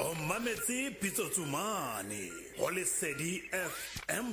Mametsi Pitsotsumane go Lesedi FM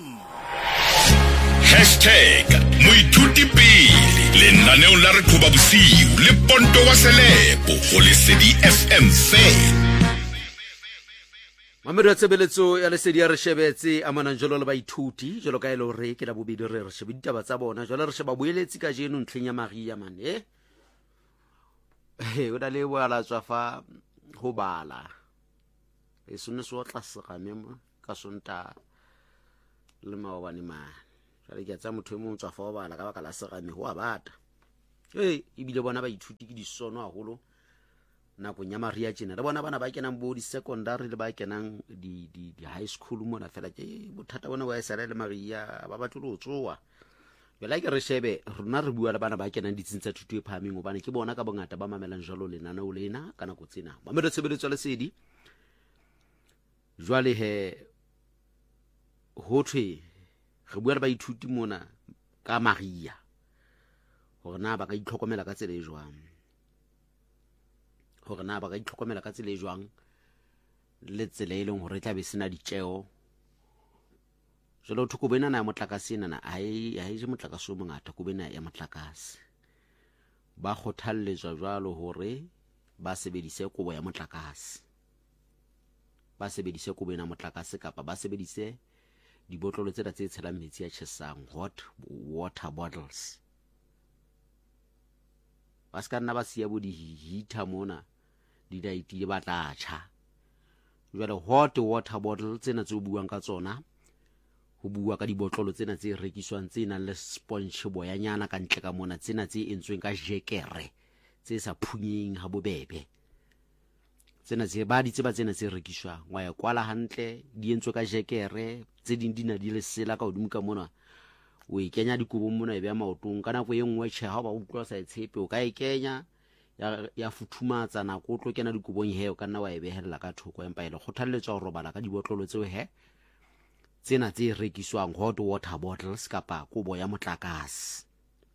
#moithuti pele lenaneo la re qoba bosiu le ponto wa selepo go Lesedi FM fela. Mamelo ya tsebeletso ya Lesedi ya re shebetse amanang jolo le baithuti jolo ka ile re ke la bobedi re shebe ditaba tsa bona jolo re sheba boeletsi ka jeno ntleng ya Maria mane o da le boala tswa fa go bala e sone so tla sega memo ka sonta le maobane man jale ke tsa motho mo tswa fa go bala ka baka la sega me go a bata e bile bona baithuti ke disono haholo nako nya Maria tjena le bona bana ba kenang bo di secondary le ba kenang di high school mona fela ke bothata bona wa isala le Maria ba batlo lo tsoa bela ke re shebe rona re bua le bana ba kenang ditshintsa thuto e phameng obane ke bona ka bongata ba mamelang jalo lenana o lena kana go tsena mamelo tshebeletso le Lesedi jwale he hothwe re bua le baithuti mona ka Maria hore na ba ka itlhokomela ka tsela e jwang le tsela e leng hore tla be sena ditjeo jalo thuko bena na motlakase nana ai je motlakase o mongata go bena ya motlakase ba kgothalletswa jwalo hore ba sebedise kobo ya motlakase kapa ba sebedise dibotlolo tse tse tshelang metsi ya tshesang hot water bottles ba ska nna ba sia bo di heater mona di daitile ba tla tjha jwale hot water bottle tsena tse o buang ka tsona ho bua ka dibotlolo tsena tse rekiswang tse nang le sponge boyanyana ka ntle ka mona tsena tse entsweng ka jekere tse sa phunyeng ha bobebe tsena tse ba di tseba tsena tse rekiswang wa ya kwala hantle di entswe ka jekere tse ding dina di le sela ka hodimo ka mona o e kenya dikobong mona e be maotong kana go engwe tjhe ha ba utlwa sa etshepe o ka e kenya ya futhumatsa na go tlo kena dikobong he o kana wa e behella ka thoko empa ile kgothalletswa go robala ka dibotlolo tseo he tsena tse rekiswang hot water bottles kapa kobo ya motlakase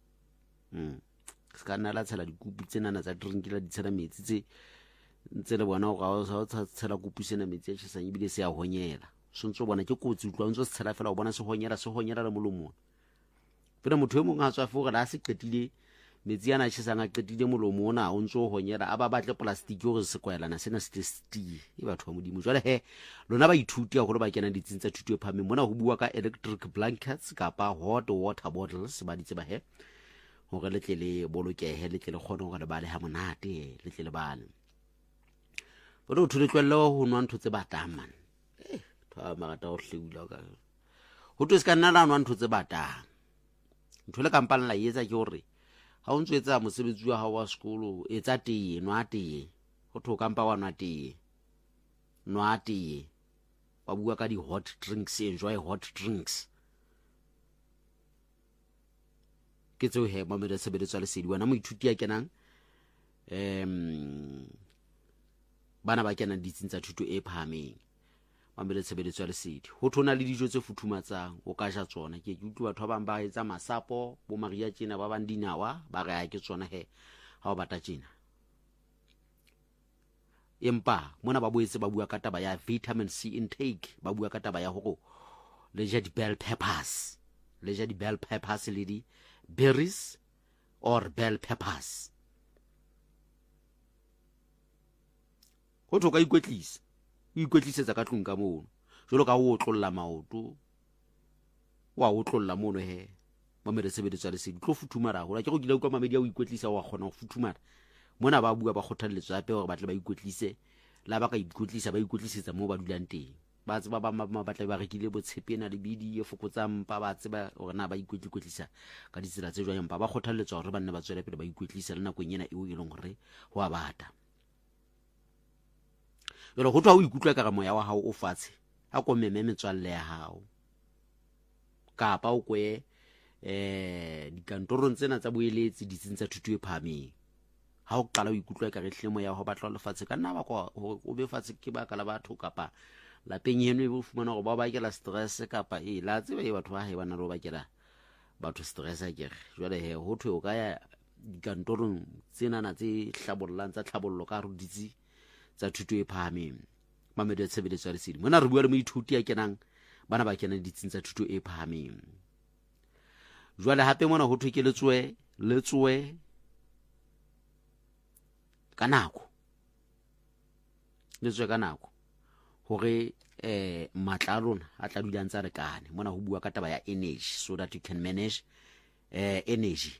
ska nna la tshela dikupu tsena na tsa drink la di tshela metsi tse ntse le bona go ga tshela kupu sena metsi a tshesang e bile se ya honyela sontso bona ke kotsi utlwa ntse se tshela fela o bona se honyela le molomong pele motho e mong a tswa fore la se qetile metsi ana tshesang a qetile molomo ona o ntse o honyela a ba batle plastic gore se kwaelana sena se stie e batho ba modimo jwale he lona ba ithuti a gore ba kena ditshintsa thuto e phameng mona go bua ka electric blankets kapa hot water bottles ba ditse ba he gore le tle le bolokehe le tle le kgone gore ba le ha monate le tle le bana bona o thole tlwelle ho nwa ntho tse batang man twa magata o hleula ka ho twe ska nna la nwa ntho tse batang ntho le kampana la etsa ke hore ha o ntse etsa mosebetsi wa hao wa sekolo etsa tee nwa tee go tho kampa wa nwa tee ba bua ka di hot drinks enjoy hot drinks ke tseo he mamelo tshebeletso ya Lesedi wena moithuti ya kenang bana ba kenang ditshintsa thuto e phameng mamelo tshebeletso ya Lesedi ho thona le dijo tse futhumatsang o ka ja tsona ke utlwa batho ba bang ba etsa masapo bo Maria tjena ba bang dinawa ba re a ke tsona he ha o bata tjena empa mona ba boetse ba bua ka taba ya vitamin C intake ba bua ka taba ya ho le ja di bell peppers le di berries or bell peppers go thoka ikwetlisa ka tlung ka mono jolo ka o tlolla maoto wa o tlolla mono he mamere sebediswa ya Lesedi tlo futhumara hore ke go gila utlwa mamedi ya o ikwetlisa wa kgona go futhumara mona ba bua ba kgothalletswa hape hore ba tle ba ikwetlise la ba ka ikwetlisa ba ikwetlisetsa mo ba dulang teng ba tseba ba batla ba rekile botshepena le bidi e fokotsang pa ba tseba hore na ba ikwetlisa ka ditsela tse jwang empa ba kgothalletswa hore ba nne ba tswele pele ba ikwetlisa le nako nyena eo e leng hore ho a bata jalo go twa o ikutlwa ka moya wa hao o fatshe a ko meme metswalle ya hao kapa o kwe dikantorong tsena tsa boeletsi ditshintsa thuto e phameng ha o qala o ikutlwa ka re hlemo ya ho batla lefatshe ka nna ba kwa o be fatshe ke ba ka la batho kapa la penyeno e bo fumana go ba ke la stress kapa la tseba e batho ba ha e bana lo ba ke la batho stress a kere jwale he ho thwe o ka ya dikantorong tsena na tse hlabollang tsa tlhabollo ka ruditsi tsa thuto e phahameng mamedo ya tshebeletso ya Lesedi. Mona re bua le moithuti ya kenang bana ba kenang ditsing tsa thuto e phahameng. Jwale hape mona ho thwe ke letswe ka nako. Letswe ka nako hore matla a rona a tla dula ntse re kane. Mona ho bua ka taba ya energy, so that you can manage energy.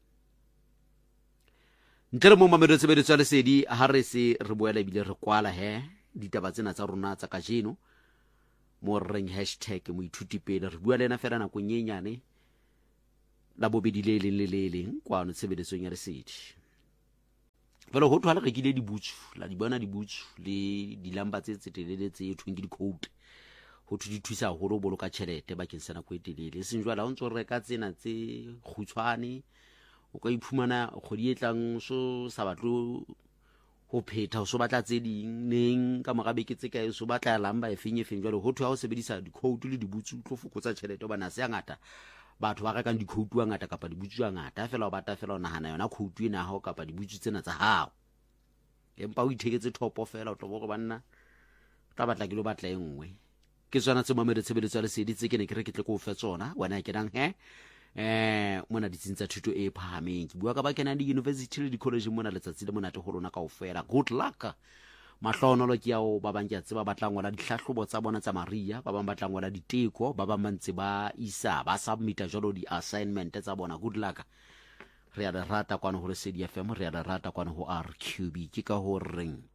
Ntle mo mamedo tshebeletso ya Lesedi ha re se re boela bile re kwala ditaba tsena tsa rona tsa kajeno mo reng hashtag moithuti pele re bua lena fela nako nyenyane la bobedi le leng kwano tshebeletsong ya Lesedi. Vele ho thwala re kile dibutsu la di bona dibutsu le dilamba tse telele tse thweng ke di-code ho thu di thusa holo boloka tjhelete bakeng sa nako e telele. Seng jwala o ntso reka tsena tse khutshwane o ka iphumana kgodi e tlang so sa batlo ho phetha o so batla tse ding neng ka mora beke tse kae so batla lamba e fenye jwale ho thwa ho sebedisa di-code le dibutsu tlo fokotsa tjhelete bana se ngata batho ba rekang di-code wa ngata kapa dibutsu wa ngata fela o batla fela o nahana yona code ena hao kapa dibutsu tsena tsa hao empa o itheketse topo fela o tlo bo go banna tla batla ke lo batla engwe ke tswana tse mamedo tshebeletso ya Lesedi tse ke ne ke re ke tle go fe tsona wena ke nang mona ditsing tsa thuto e phahameng ke bua ka ba kenang di university le di college mona letsatsi le monate ho lona kaofela. Good luck. Mahlonolo ke yao ba bang ke a tseba batlang wala dihlahlobo tsa bona tsa Maria, ba bang batlang wala diteko, ba bang mantse ba isa ba submita jalo di assignment tsa bona. Good luck. Re a rata kwana ho Lesedi FM, re a rata kwana ho RQB ke ka ho reng